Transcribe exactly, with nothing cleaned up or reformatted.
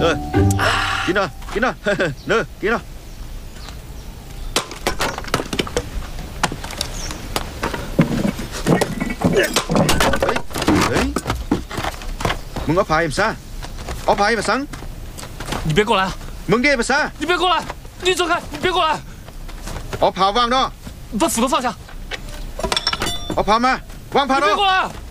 อกินเนาะกินเนาะเนอะกินเนาะเฮ้ยเฮ้ยมึงเอาพายมาซะเอาพายมาสั่ง你别过来！ มึงเก็บมาซะ你别过来！你走开！你别过来！ เอาพาวางเนาะ把斧头放下！ เอาพามา วางพา你别เนาะ过来！